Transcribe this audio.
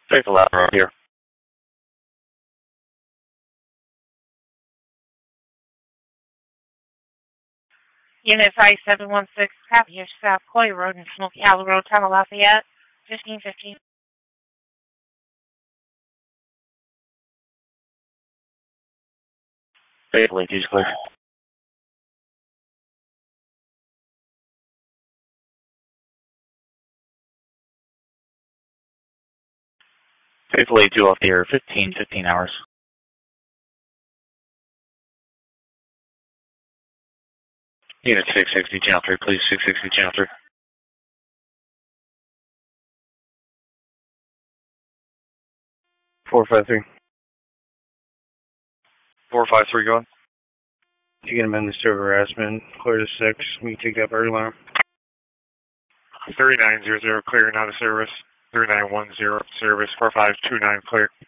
Faithful Lateral here. Unit 5716, copy your South Coy Road and Smoky Hollow Road, Tunnel Lafayette, 1515. Faithful 82 is clear. Faithful 82 off the air, 15 hours. Unit 660, channel 3, please, 660, channel 3. 453. 453, go on. You can amend this to harassment. Clear to 6. We can take that bird alarm. 3900, clear, not a service. 3910, service. 4529, clear.